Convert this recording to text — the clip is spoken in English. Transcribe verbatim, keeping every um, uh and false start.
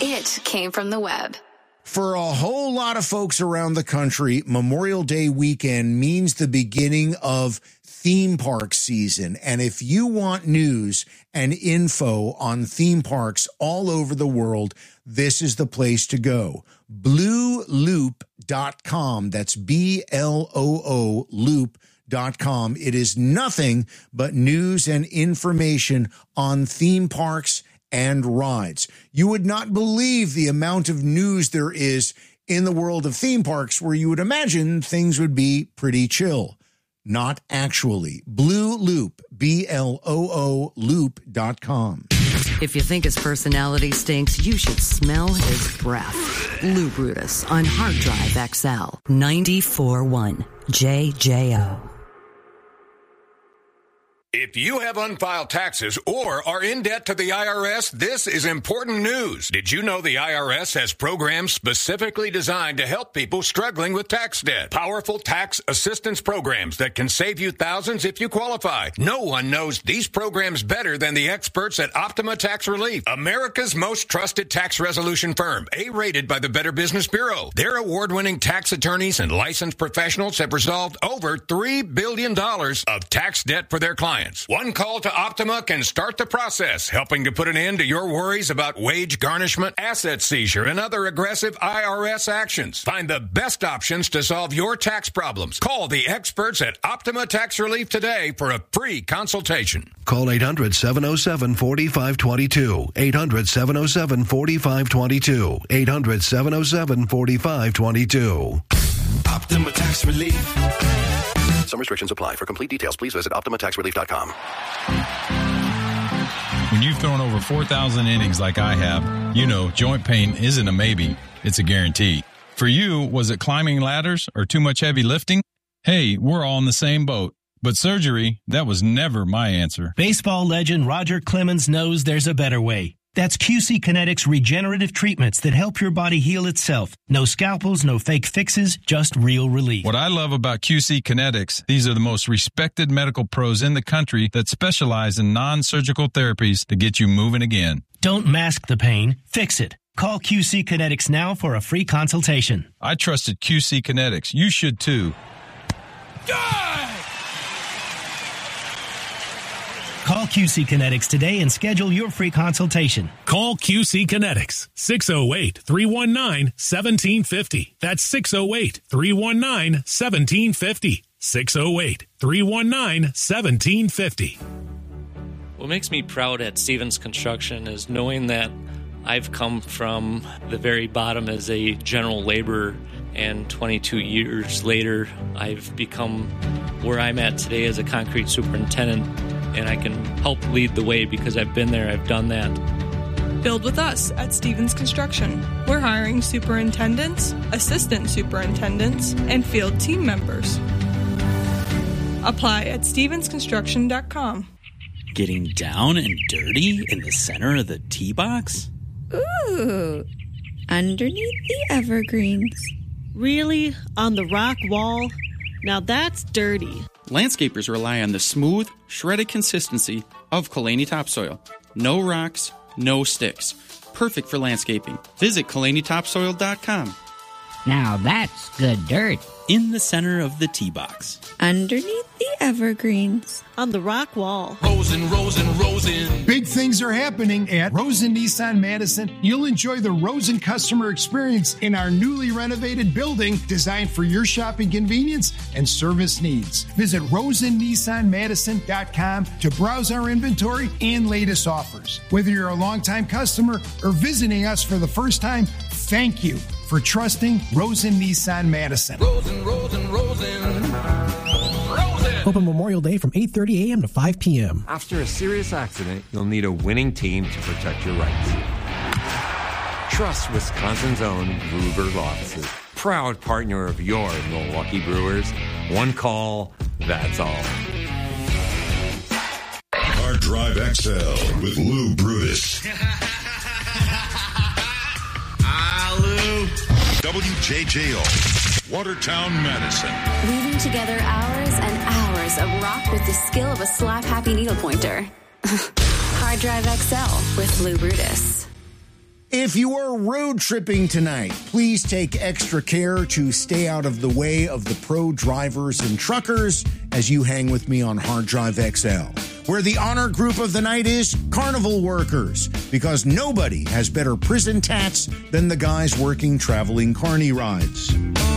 It came from the web. For a whole lot of folks around the country, Memorial Day weekend means the beginning of theme park season. And if you want news and info on theme parks all over the world, this is the place to go. blue loop dot com. That's B L O O loop dot com. It is nothing but news and information on theme parks and rides. You would not believe the amount of news there is in the world of theme parks, where you would imagine things would be pretty chill. Not actually. Blue Loop, B L O O loop dot com. If you think his personality stinks, you should smell his breath. Lou Brutus on Hard Drive X L. ninety-four point one J J O. If you have unfiled taxes or are in debt to the I R S, this is important news. Did you know the I R S has programs specifically designed to help people struggling with tax debt? Powerful tax assistance programs that can save you thousands if you qualify. No one knows these programs better than the experts at Optima Tax Relief, America's most trusted tax resolution firm, A-rated by the Better Business Bureau. Their award-winning tax attorneys and licensed professionals have resolved over three billion dollars of tax debt for their clients. One call to Optima can start the process, helping to put an end to your worries about wage garnishment, asset seizure, and other aggressive I R S actions. Find the best options to solve your tax problems. Call the experts at Optima Tax Relief today for a free consultation. Call eight hundred, seven oh seven, four five two two. eight hundred, seven oh seven, four five two two. eight hundred, seven oh seven, four five two two. Optima Tax Relief. Some restrictions apply. For complete details, please visit optima tax relief dot com. When you've thrown over four thousand innings like I have, you know joint pain isn't a maybe, it's a guarantee. For you, was it climbing ladders or too much heavy lifting? Hey, we're all in the same boat. But surgery, that was never my answer. Baseball legend Roger Clemens knows there's a better way. That's Q C Kinetics regenerative treatments that help your body heal itself. No scalpels, no fake fixes, just real relief. What I love about Q C Kinetics, these are the most respected medical pros in the country that specialize in non-surgical therapies to get you moving again. Don't mask the pain, fix it. Call Q C Kinetics now for a free consultation. I trusted Q C Kinetics. You should too. Call Q C Kinetics today and schedule your free consultation. Call Q C Kinetics, six oh eight, three one nine, one seven five oh. That's six oh eight, three one nine, one seven five oh. six oh eight, three one nine, one seven five oh. What makes me proud at Stevens Construction is knowing that I've come from the very bottom as a general laborer, and twenty-two years later, I've become where I'm at today as a concrete superintendent, and I can help lead the way because I've been there, I've done that. Build with us at Stevens Construction. We're hiring superintendents, assistant superintendents, and field team members. Apply at stevens construction dot com. Getting down and dirty in the center of the tee box? Ooh, underneath the evergreens. Really? On the rock wall? Now that's dirty. Landscapers rely on the smooth, shredded consistency of Kalani topsoil. No rocks, no sticks. Perfect for landscaping. Visit kalani topsoil dot com. Now that's good dirt. In the center of the tee box. Underneath the evergreens. On the rock wall. Rosen, Rosen, Rosen. Big things are happening at Rosen Nissan Madison. You'll enjoy the Rosen customer experience in our newly renovated building designed for your shopping convenience and service needs. Visit rosen nissan madison dot com to browse our inventory and latest offers. Whether you're a longtime customer or visiting us for the first time, thank you for trusting Rosen Nissan Madison. Rosen, Rosen, Rosen. Rosen. Open Memorial Day from eight thirty a.m. to five p.m. After a serious accident, you'll need a winning team to protect your rights. Trust Wisconsin's own Gruber Law Offices. Proud partner of your Milwaukee Brewers. One call, that's all. Hard Drive X L with Lou Brutus. W J J O, Watertown, Madison. Weaving together hours and hours of rock with the skill of a slap-happy needle pointer. Hard Drive X L with Lou Brutus. If you are road tripping tonight, please take extra care to stay out of the way of the pro drivers and truckers as you hang with me on Hard Drive X L, where the honor group of the night is carnival workers, because nobody has better prison tats than the guys working traveling carny rides.